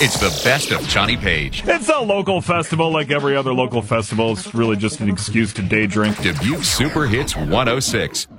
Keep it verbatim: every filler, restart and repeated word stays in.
It's the best of Johnny Page. It's a local festival like every other local festival. It's really just an excuse to day drink. Dubuque Super Hits one oh six.